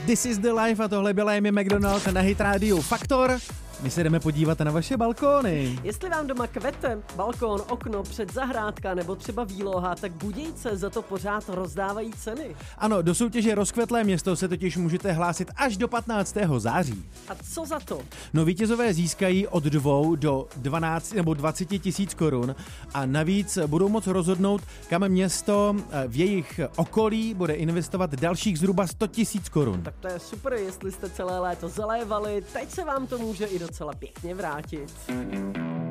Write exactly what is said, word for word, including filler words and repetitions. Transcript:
This is the life a tohle byla Amy McDonald na Hit Radio Faktor. My se jdeme podívat na vaše balkóny. Jestli vám doma kvete, balkón, okno, předzahrádka nebo třeba výloha, tak Budějce za to pořád rozdávají ceny. Ano, do soutěže Rozkvetlé město se totiž můžete hlásit až do patnáctého září. A co za to? No, vítězové získají od dvou do dvanácti nebo dvaceti tisíc korun a navíc budou moct rozhodnout, kam město v jejich okolí bude investovat dalších zhruba sto tisíc korun. Tak to je super, jestli jste celé léto zalévali, teď se vám to může i docela pěkně vrátit.